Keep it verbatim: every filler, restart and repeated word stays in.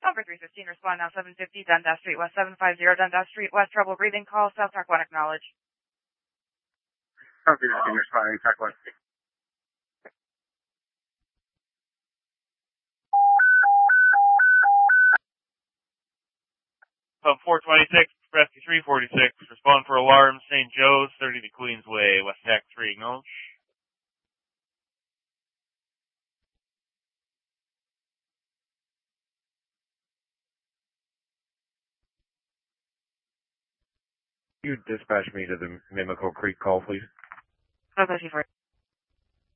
Number three fifteen, respond now seven fifty, Dundas Street West, seven fifty, Dundas Street West, trouble breathing, call, South Park one, acknowledge. Number three fifteen, responding, Park one. Pub four twenty-six, Rescue three forty-six, respond for alarm, Saint Joe's, thirty to Queensway, West Tac three, acknowledge. You dispatch me to the Mimico Creek call, please. Okay, for it.